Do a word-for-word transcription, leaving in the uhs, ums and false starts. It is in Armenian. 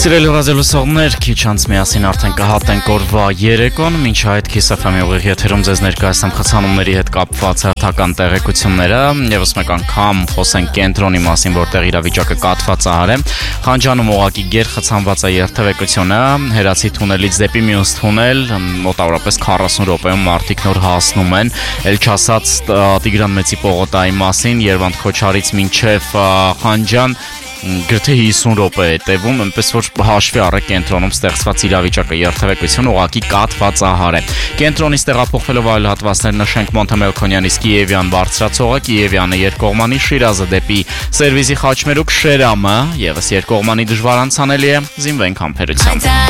Սիրելի ռադիոլսողներ, քիչ անց միասին արդեն կհատենք օրվա երեկոն, մինչ այդ Kiss F M-ի ուղիղ եթերում ձեզ ներկայացնեմ խցանումների հետ կապված հերթական տեղեկությունները, ևս մեկ անգամ խոսենք կենտրոնի մասին, որտեղ իրավիճակը կաթվածահար է։ Խանջանում ուղղակի գերխցանված է երթևեկությունը, Հերացի թունելից դեպի մյուս թունել, մոտավորապես քառասուն րոպեում մարդիկ նոր հասնում են, ել չասած Տիգրան Մեծի պողոտայի մասին, Երվանդ Քոչարից մինչև Խանջան գրեթե հիսուն րոպե է տևում, այնպես որ հաշվի առեք կենտրոնում ստեղծված իրավիճակը, երթևեկությունը ուղղակի կաթվածահար է։ Կենտրոնից տեղափոխվելով այլ հատվածներ նշենք Մոնթե Մելքոնյանից Կիևյան բարձրացողը, Կիևյանը երկկողմանի, Շիրազը դեպի Սերվիզի Խաչմերուկ, Շերամը եւս երկկողմանի դժվար անցանելի է, զինվենք համբերությամբ։